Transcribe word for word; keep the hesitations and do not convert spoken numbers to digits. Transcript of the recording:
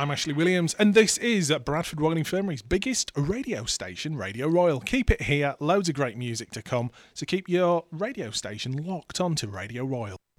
I'm Ashley Williams, and this is Bradford Royal Infirmary's biggest radio station, Radio Royal. Keep it here, loads of great music to come, so keep your radio station locked onto Radio Royal.